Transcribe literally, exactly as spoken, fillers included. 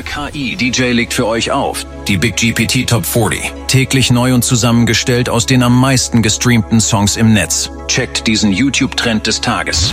Oder K I-D J legt für euch auf. Die Big G P T Top vierzig. Täglich neu und zusammengestellt aus den am meisten gestreamten Songs im Netz. Checkt diesen YouTube-Trend des Tages.